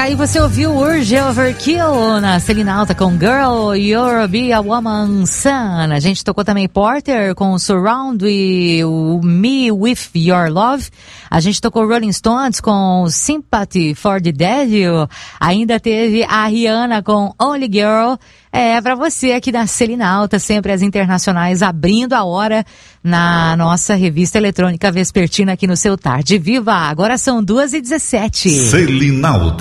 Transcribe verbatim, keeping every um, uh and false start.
Tá aí, você ouviu Urge Overkill na Selinalta com Girl, You'll Be a Woman Son. A gente tocou também Porter com Surround e o Me With Your Love. A gente tocou Rolling Stones com Sympathy for the Devil. Ainda teve a Rihanna com Only Girl. É, pra você aqui da Selinalta, sempre as internacionais abrindo a hora na nossa revista eletrônica vespertina aqui no seu Tarde Viva. Agora são duas e dezessete. Selinalta.